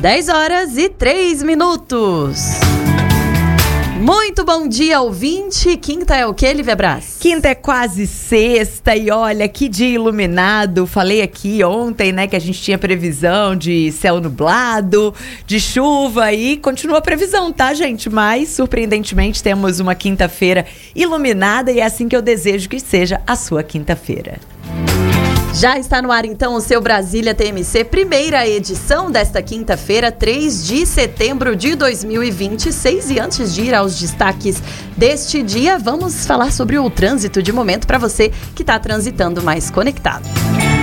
10h03. Muito bom dia, ouvinte. Quinta é o quê, Lívia Braz? Quinta é quase sexta e olha, que dia iluminado. Falei aqui ontem, né, que a gente tinha previsão de céu nublado, de chuva e continua a previsão, tá, gente? Mas, surpreendentemente, temos uma quinta-feira iluminada e é assim que eu desejo que seja a sua quinta-feira. Já está no ar, então, o seu Brasília TMC, primeira edição desta quinta-feira, 3 de setembro de 2026. E antes de ir aos destaques deste dia, vamos falar sobre o trânsito de momento para você que está transitando mais conectado.